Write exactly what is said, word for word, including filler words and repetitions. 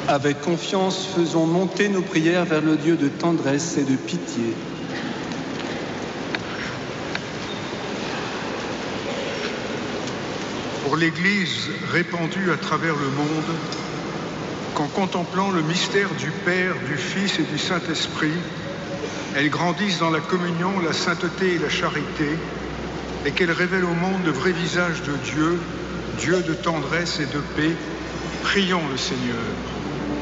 Avec confiance, faisons monter nos prières vers le Dieu de tendresse et de pitié. Pour l'Église répandue à travers le monde, qu'en contemplant le mystère du Père, du Fils et du Saint-Esprit, elle grandisse dans la communion, la sainteté et la charité, et qu'elle révèle au monde le vrai visage de Dieu, Dieu de tendresse et de paix, prions le Seigneur.